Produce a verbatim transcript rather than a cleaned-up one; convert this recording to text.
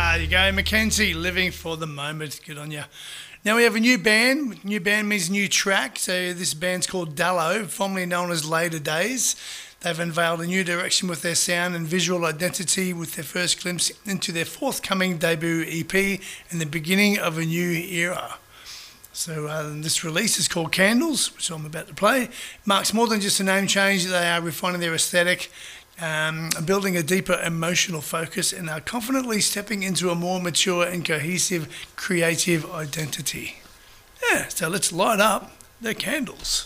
There you go, Mackenzie, living for the moment. Good on you. Now we have a new band. New band means new track. So this band's called Dallo, formerly known as Later Days. They've unveiled a new direction with their sound and visual identity with their first glimpse into their forthcoming debut E P and the beginning of a new era. So uh, this release is called Candles, which I'm about to play. It marks more than just a name change. They are refining their aesthetic, um, building a deeper emotional focus, and are confidently stepping into a more mature and cohesive creative identity. Yeah, so let's light up the candles.